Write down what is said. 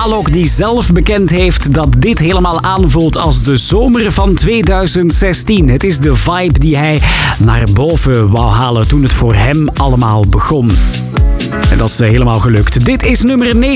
Alok die zelf bekend heeft dat dit helemaal aanvoelt als de zomer van 2016. Het is de vibe die hij naar boven wou halen toen het voor hem allemaal begon. En dat is helemaal gelukt. Dit is nummer 9.